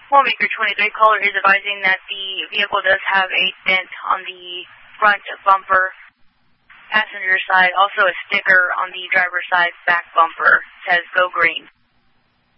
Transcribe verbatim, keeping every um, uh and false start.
Homemaker twenty-three caller is advising that the vehicle does have a dent on the front bumper, passenger side, also a sticker on the driver's side back bumper. It says go green.